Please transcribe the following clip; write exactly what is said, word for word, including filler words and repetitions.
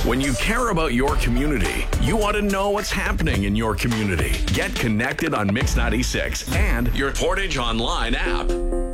When you care about your community, you want to know what's happening in your community. Get connected on Mix ninety-six and your Portage Online app.